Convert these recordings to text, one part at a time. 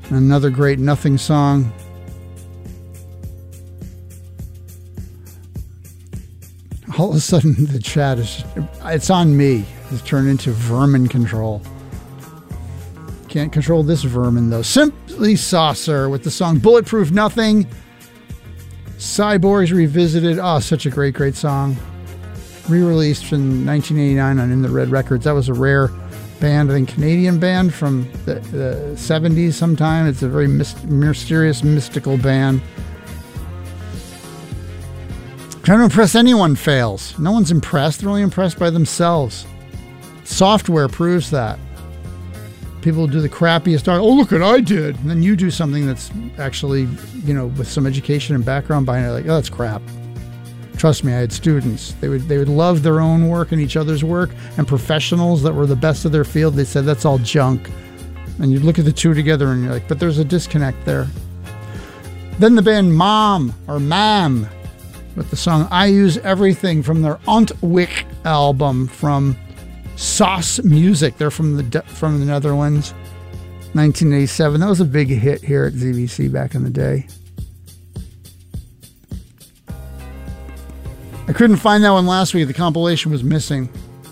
Another great Nothing song. All of a sudden, the chat it's on me. It's turned into vermin control. Can't control this vermin, though. Simply Saucer with the song Bulletproof Nothing. Cyborgs Revisited. Oh, such a great, great song. Re-released in 1989 on In the Red Records. That was a rare band, I think Canadian band from the 70s sometime. It's a very mysterious, mystical band. Trying to impress anyone fails. No one's impressed. They're only impressed by themselves. Software proves that. People do the crappiest art. Oh, look what I did. And then you do something that's actually, with some education and background behind it. Like, oh, that's crap. Trust me, I had students. They would love their own work and each other's work, and professionals that were the best of their field. They said, that's all junk. And you look at the two together and you're like, but there's a disconnect there. Then the band Mom, or Mam, with the song I Use Everything from their Ontwik album from Sauce Music. They're from the Netherlands, 1987. That was a big hit here at ZVC back in the day. I couldn't find that one last week. The compilation was missing.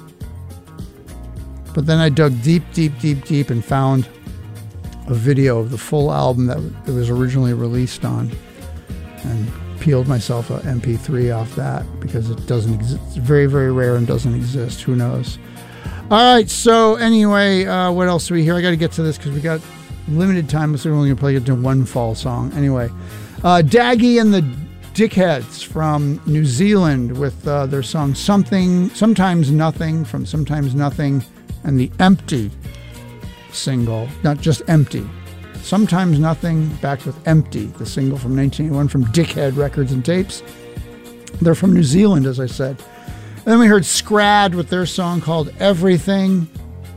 But then I dug deep and found a video of the full album that it was originally released on, and peeled myself an MP3 off that because it doesn't exist. It's very, very rare and doesn't exist. Who knows? All right. So anyway, what else do we hear? I got to get to this because we got limited time. So we're only going to play it to one fall song. Anyway, Daggy and the Dickheads from New Zealand with their song Sometimes Nothing from Sometimes Nothing, and the Empty single, not just Empty. Sometimes Nothing, backed with Empty, the single from 1981 from Dickhead Records and Tapes. They're from New Zealand, as I said. And then we heard Scrad with their song called Everything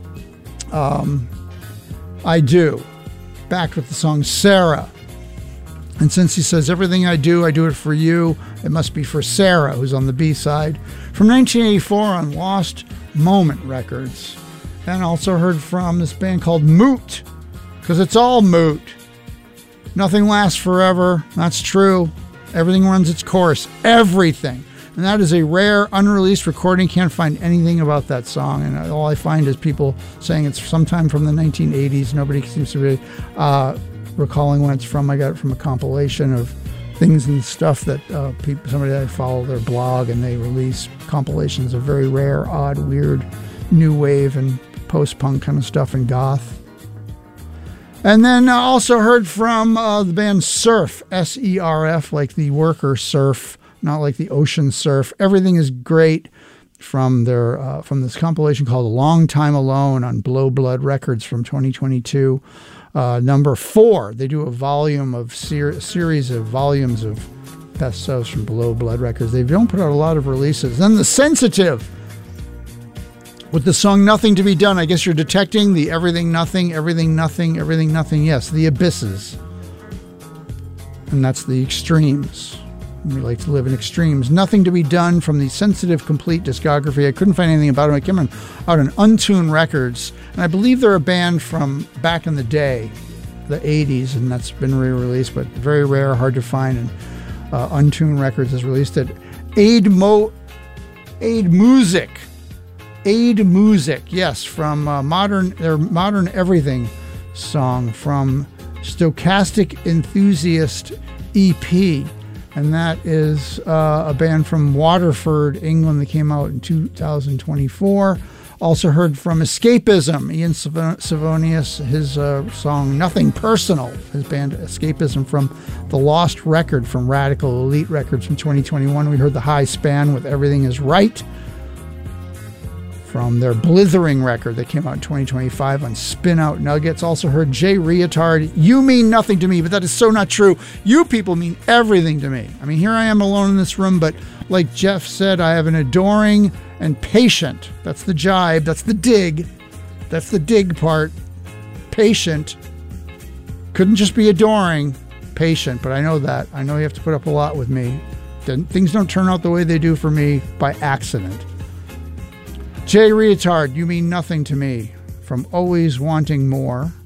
I Do, backed with the song Sarah. And since he says everything I do it for you, it must be for Sarah, who's on the B-side, from 1984 on Lost Moment Records. And also heard from this band called Moot, because it's all moot. Nothing lasts forever. That's true. Everything runs its course. Everything. And that is a rare, unreleased recording. Can't find anything about that song. And all I find is people saying it's sometime from the 1980s. Nobody seems to be recalling when it's from. I got it from a compilation of things and stuff that somebody that I follow their blog, and they release compilations of very rare, odd, weird, new wave and post-punk kind of stuff and goth. And then also heard from the band Surf, S-E-R-F, like the worker surf, not like the ocean surf. Everything is great from their from this compilation called A Long Time Alone on Blow Blood Records from 2022. Number 4, they do a volume of series of volumes of best sells from Blow Blood Records. They don't put out a lot of releases. Then The Sensitive with the song Nothing to Be Done. I guess you're detecting the everything, nothing, everything, nothing, everything, nothing. Yes, the abysses. And that's the extremes. We like to live in extremes. Nothing to Be Done from the Sensitive Complete discography. I couldn't find anything about them. I came out on Untuned Records. And I believe they're a band from back in the day, the 80s, and that's been re-released, but very rare, hard to find. And Untuned Records has released it. Aid Music, yes, from their Modern Everything song from Stochastic Enthusiast EP. And that is a band from Waterford, England, that came out in 2024. Also heard from Escapism, Ian Savonius, his song Nothing Personal, his band Escapism from the Lost Record from Radical Elite Records from 2021. We heard the High Span with Everything Is Right from their Blithering record that came out in 2025 on Spin Out Nuggets. Also heard Jay Reatard, You Mean Nothing to Me, but that is so not true. You people mean everything to me. I mean, here I am alone in this room, but like Jeff said, I have an adoring and patient, that's the jibe, that's the dig part, patient. Couldn't just be adoring, patient, but I know that. I know you have to put up a lot with me. Things don't turn out the way they do for me by accident. Jay Reatard, You Mean Nothing to Me, from Always Wanting More.